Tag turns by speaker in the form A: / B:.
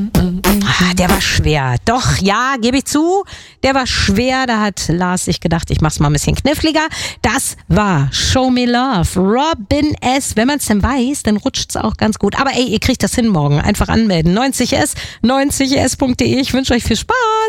A: Der war schwer. Doch, ja, gebe ich zu. Der war schwer. Da hat Lars sich gedacht, ich mach's mal ein bisschen kniffliger. Das war Show Me Love. Robin S. Wenn man es denn weiß, dann rutscht's auch ganz gut. Aber ey, ihr kriegt das hin morgen. Einfach anmelden. 90s, 90s.de. Ich wünsche euch viel Spaß.